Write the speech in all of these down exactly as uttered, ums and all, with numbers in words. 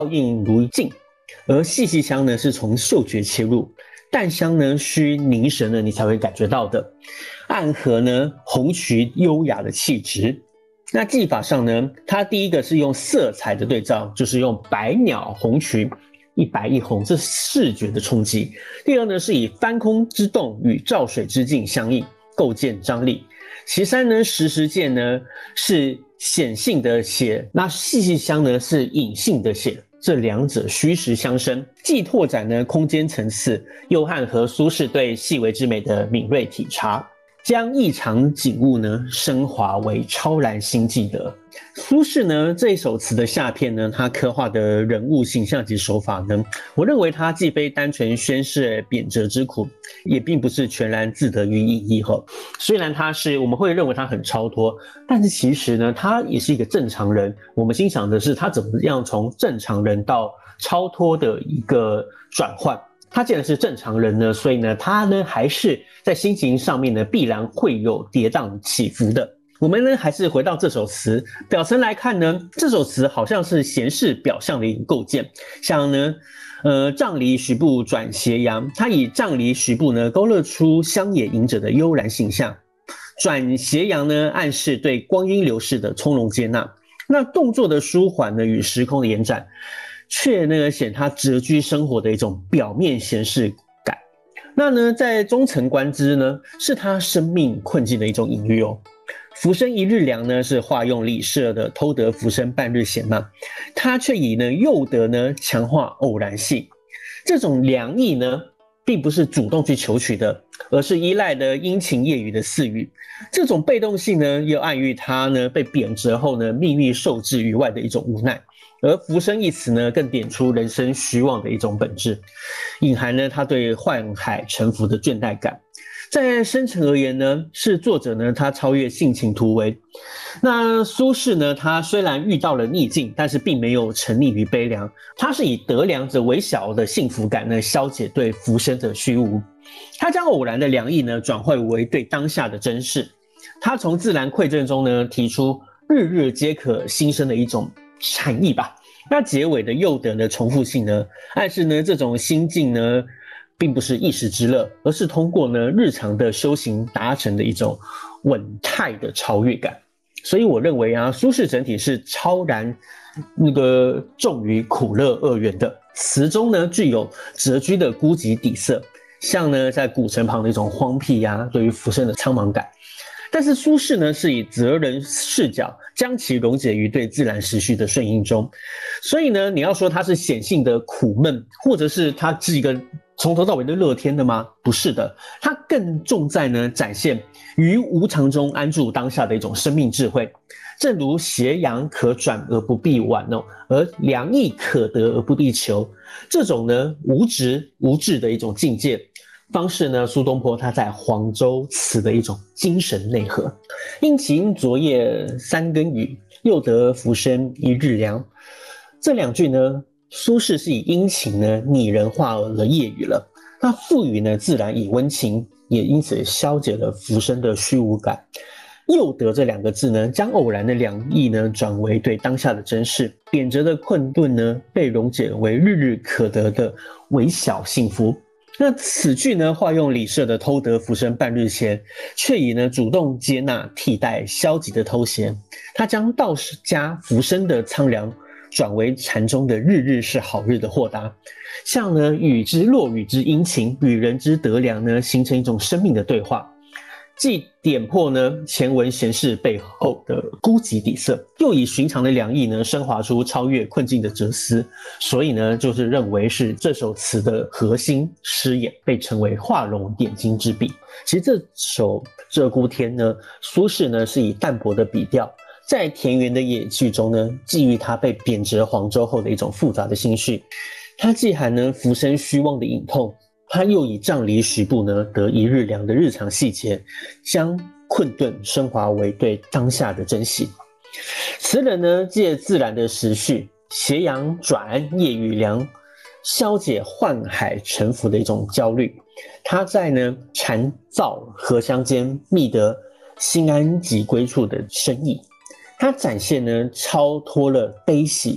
映如镜，而细细香呢是从嗅觉切入，淡香呢需凝神呢你才会感觉到的，暗合呢红曲优雅的气质。那技法上呢，它第一个是用色彩的对照，就是用百鸟红曲，一白一红，这视觉的冲击。第二呢，是以翻空之动与照水之镜相应，构建张力。其三呢，时时见呢是显性的写，那细细香呢是隐性的写，这两者虚实相生，既拓展呢空间层次，又暗合苏轼对细微之美的敏锐体察。将异常景物呢升华为超然新技的苏轼呢这一首词的下片呢，他刻画的人物形象及手法呢，我认为他既非单纯宣示贬谪之苦，也并不是全然自得于意义哈。虽然他是我们会认为他很超脱，但是其实呢，他也是一个正常人。我们欣赏的是他怎么样从正常人到超脱的一个转换。他既然是正常人呢，所以呢，他呢还是在心情上面呢必然会有跌宕起伏的。我们呢还是回到这首词表层来看呢，这首词好像是闲适表象的一个构建，像呢，呃，杖离徐步转斜阳，他以杖离徐步呢勾勒出乡野隐者的悠然形象，转斜阳呢暗示对光阴流逝的从容接纳。那动作的舒缓呢与时空的延展，却呢显他谪居生活的一种表面闲适感。那呢，在中层观之呢，是他生命困境的一种隐喻哦。浮生一日凉呢，是化用李舍的偷得浮生半日闲嘛，他却以呢诱得呢强化偶然性。这种凉意呢，并不是主动去求取的，而是依赖的阴晴夜雨的赐予。这种被动性呢，又暗喻他呢被贬谪后呢，命运受制于外的一种无奈。而浮生一词呢，更点出人生虚妄的一种本质，隐含呢他对宦海沉浮的倦怠感。在深层而言呢，是作者呢他超越性情突围。那苏轼呢，他虽然遇到了逆境，但是并没有沉溺于悲凉，他是以得凉者微小的幸福感呢，消解对浮生的虚无。他将偶然的凉意呢，转换为对当下的珍视。他从自然馈赠中呢，提出日日皆可新生的一种禅意吧。那结尾的诱得的重复性呢，暗示呢这种心境呢，并不是一时之乐，而是通过呢日常的修行达成的一种稳态的超越感。所以我认为啊，苏轼整体是超然那个重于苦乐二元的，词中呢具有谪居的孤寂底色，像呢在古城旁的一种荒僻啊，对于浮生的苍茫感。但是苏轼呢，是以择人视角将其溶解于对自然时序的顺应中，所以呢，你要说他是显性的苦闷，或者是他是一个从头到尾的乐天的吗？不是的，他更重在呢展现于无常中安住当下的一种生命智慧。正如斜阳可转而不必挽哦，而凉意可得而不必求，这种呢无执无志的一种境界。方式呢，苏东坡他在黄州词的一种精神内核。因晴昨夜三更雨，又得浮生一日凉。这两句呢，苏轼是以阴晴呢拟人化了夜雨了，那赋予呢自然以温情，也因此消解了浮生的虚无感。又得这两个字呢，将偶然的凉意呢转为对当下的珍视，贬谪的困顿呢被溶解为日日可得的微小幸福。那此句呢，化用李舍的偷得浮生半日闲，却以呢主动接纳替代消极的偷闲。他将道家浮生的苍凉转为禅中的日日是好日的豁达，像呢雨之落雨之阴晴，与人之得凉呢，形成一种生命的对话。既点破呢前文闲事背后的孤寂底色，又以寻常的凉意呢升华出超越困境的哲思，所以呢就是认为是这首词的核心诗眼，被称为画龙点睛之笔。其实这首《鹧鸪天》呢，苏轼呢是以淡泊的笔调，在田园的野趣中呢，寄予他被贬谪黄州后的一种复杂的心绪。它既含呢浮生虚妄的隐痛，他又以杖离徐步呢得一日凉的日常细节，将困顿升华为对当下的珍惜。词人呢借自然的时序，斜阳转夜雨凉，消解宦海沉浮的一种焦虑。他在呢禅躁荷香间觅得心安即归处的深意。他展现呢超脱了悲喜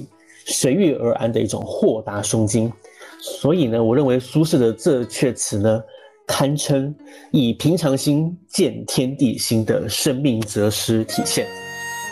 随遇而安的一种豁达胸襟。所以呢，我认为苏轼的这阙词呢，堪称以平常心见天地心的生命哲诗体现。